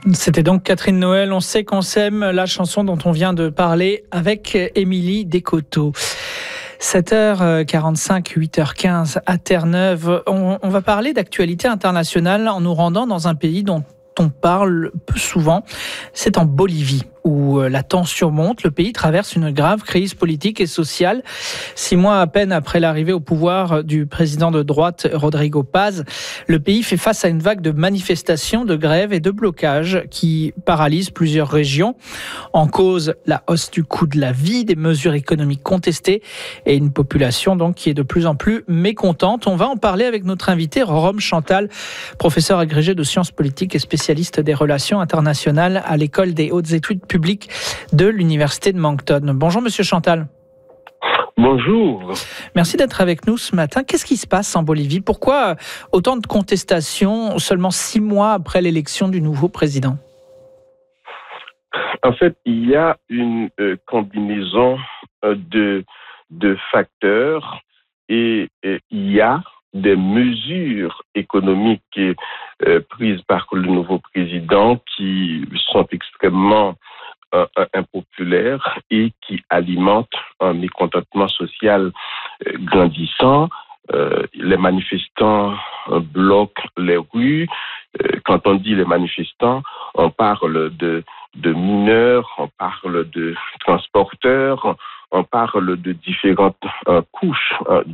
C'était donc Catherine Noël, On sait qu'on s'aime, la chanson dont on vient de parler avec Émilie Descoteaux. 7h45, 8h15 à Terre-Neuve. On va parler d'actualité internationale en nous rendant dans un pays dont on parle peu souvent. C'est en Bolivie où la tension monte. Le pays traverse une grave crise politique et sociale. 6 mois à peine après l'arrivée au pouvoir du président de droite Rodrigo Paz, le pays fait face à une vague de manifestations, de grèves et de blocages qui paralysent plusieurs régions. En cause, la hausse du coût de la vie, des mesures économiques contestées et une population donc qui est de plus en plus mécontente. On va en parler avec notre invité Rome Chantal, professeur agrégé de sciences politiques et spécialiste des relations internationales à l'école des hautes études publiques de l'université de Moncton. Bonjour Monsieur Chantal. Bonjour. Merci d'être avec nous ce matin. Qu'est-ce qui se passe en Bolivie ? Pourquoi autant de contestations seulement 6 mois après l'élection du nouveau président ? En fait, il y a une combinaison de facteurs et il y a des mesures économiques prises par le nouveau président qui sont extrêmement impopulaires et qui alimentent un mécontentement social grandissant. Les manifestants bloquent les rues. Quand on dit les manifestants, on parle de mineurs, on parle de transporteurs, on parle de différentes couches